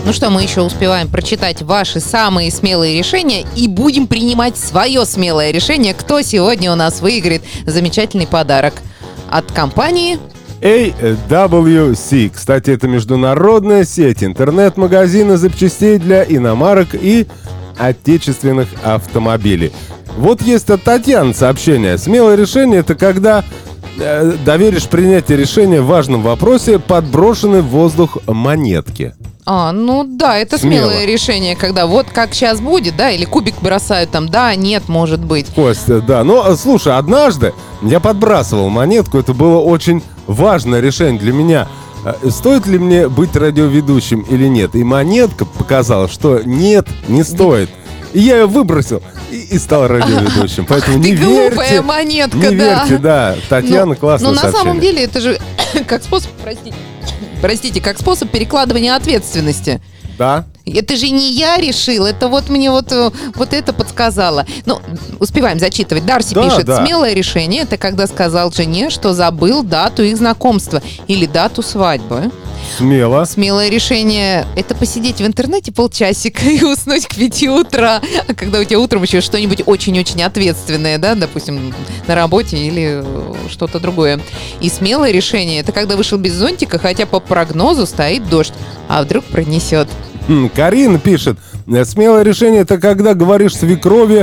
Ну что, мы еще успеваем прочитать ваши самые смелые решения и будем принимать свое смелое решение, кто сегодня у нас выиграет замечательный подарок от компании AWC. Кстати, это международная сеть интернет-магазина запчастей для иномарок и отечественных автомобилей. Вот есть от Татьяны сообщение. Смелое решение — это когда доверишь принятие решения в важном вопросе подброшенной в воздух монетки. Ну да, это смелое решение, когда вот как сейчас будет, да, или кубик бросают там, да, нет, может быть. Костя, да. Но, слушай, однажды я подбрасывал монетку, это было очень важное решение для меня. Стоит ли мне быть радиоведущим или нет? И монетка показала, что нет, не стоит. И я ее выбросил и стал радиоведущим. Поэтому не верьте. Глупая монетка, не верьте, да. Татьяна, классное сообщение. Но на самом деле это же как способ, простите, как способ перекладывания ответственности. Да. Это же не я решил, это вот мне вот это подсказало. Ну, успеваем зачитывать. Дарси пишет, смелое решение — это когда сказал жене, что забыл дату их знакомства или дату свадьбы. Смело. Смелое решение — это посидеть в интернете полчасика и уснуть к 5 утра. А когда у тебя утром еще что-нибудь очень-очень ответственное, да, допустим, на работе или что-то другое. И смелое решение — это когда вышел без зонтика, хотя по прогнозу стоит дождь, а вдруг пронесет. Карина пишет, смелое решение — это когда говоришь свекрови: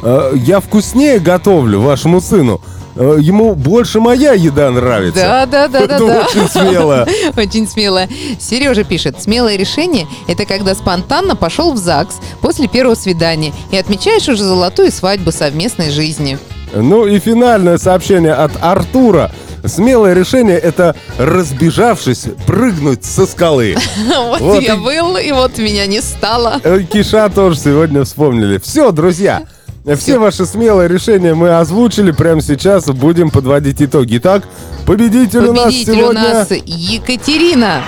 я вкуснее готовлю вашему сыну, ему больше моя еда нравится. Да. Это очень смело. Очень смело. Сережа пишет, смелое решение — это когда спонтанно пошел в ЗАГС после первого свидания и отмечаешь уже золотую свадьбу совместной жизни. Ну и финальное сообщение от Артура. Смелое решение — это, разбежавшись, прыгнуть со скалы. Вот я был, и вот меня не стало. Киша тоже сегодня вспомнили. Все, друзья, все ваши смелые решения мы озвучили. Прямо сейчас будем подводить итоги. Итак, победитель у нас сегодня... у нас Екатерина.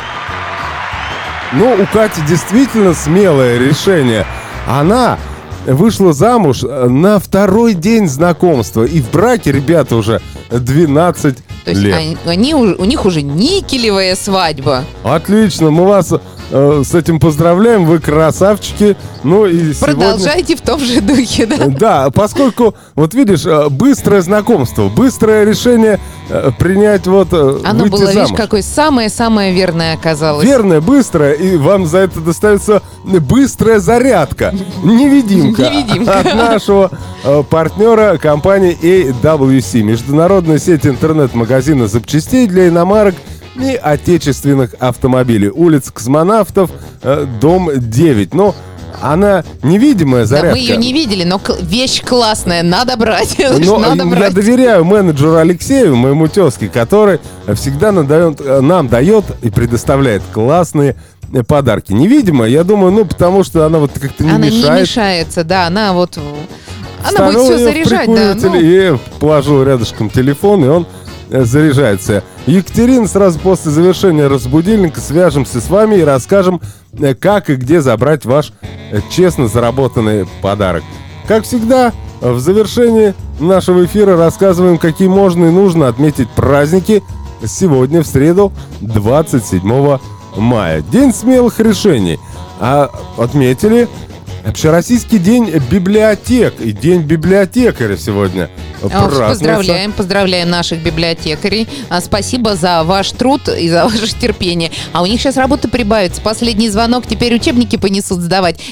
Ну, у Кати действительно смелое решение. Она вышла замуж на второй день знакомства. И в браке ребята уже 12 То есть лет. у них уже никелевая свадьба. Отлично, мы вас с этим поздравляем, вы красавчики. Ну и продолжайте в том же духе, да? Да, поскольку, вот видишь, быстрое знакомство, быстрое решение принять оно выйти было, замуж. видишь, какое самое-самое верное оказалось. Верное, быстрое, и вам за это достается быстрая зарядка. Невидимка. От нашего партнера компании AWC. Международная сеть интернет-магазина запчастей для иномарок и отечественных автомобилей. Улица Космонавтов, дом 9. Но она невидимая зарядка. Да, мы ее не видели, но вещь классная, надо брать. Но я доверяю менеджеру Алексею, моему тезке, который всегда нам дает и предоставляет классные подарки. Невидимая, я думаю, потому что она вот как-то не мешает. Она не мешается, да, она будет все заряжать, да. И положил рядышком телефон, и он заряжается. Екатерина, сразу после завершения разбудильника свяжемся с вами и расскажем, как и где забрать ваш честно заработанный подарок. Как всегда, в завершении нашего эфира рассказываем, какие можно и нужно отметить праздники сегодня, в среду, 27 мая. День смелых решений. А отметили Общероссийский день библиотек и День библиотекаря сегодня празднуется. Поздравляем наших библиотекарей. Спасибо за ваш труд и за ваше терпение. А у них сейчас работа прибавится. Последний звонок, теперь учебники понесут сдавать.